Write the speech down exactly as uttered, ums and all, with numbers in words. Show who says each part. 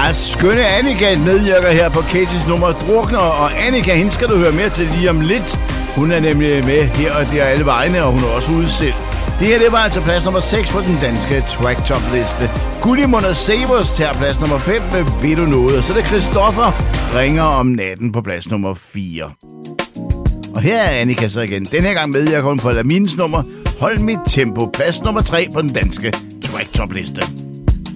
Speaker 1: Ja, skønne Annika medvirker her på Katies nummer Drukner, og Annika, hende skal du høre mere til lige om lidt. Hun er nemlig med her og der alle vegne, og hun er også ude selv. Det her, det var altså plads nummer seks på den danske Track Top liste. Gullimund og Sabers tager plads nummer fem med Ved du noget, og så er det Christoffer ringer om natten på plads nummer fire. Og her er Annika så igen. Den her gang medvirker hun på Lamines nummer Hold mit tempo, plads nummer tre på den danske Track Top liste.